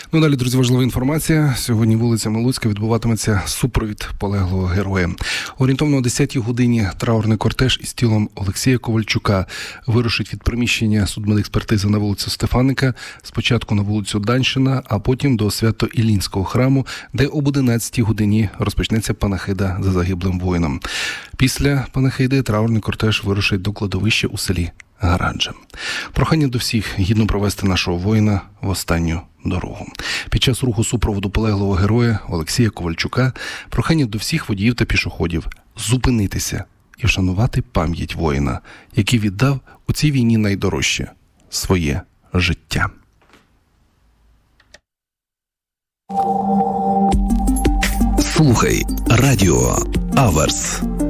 Ну, далі, друзі, важлива інформація. Сьогодні вулицями Луцька відбуватиметься супровід полеглого героя. Орієнтовно о 10-й годині траурний кортеж із тілом Олексія Ковальчука вирушить від приміщення судмедекспертизи на вулицю Стефаника, спочатку на вулицю Данщина, а потім до Свято-Іллінського храму, де об 11-й годині розпочнеться панахида за загиблим воїном. Після панахиди траурний кортеж вирушить до кладовища у селі Гараджа. Прохання до всіх гідно провести нашого воїна в останню дорогу. Під час руху супроводу полеглого героя Олексія Ковальчука прохання до всіх водіїв та пішоходів зупинитися і вшанувати пам'ять воїна, який віддав у цій війні найдорожче – своє життя. Слухай радіо Аверс.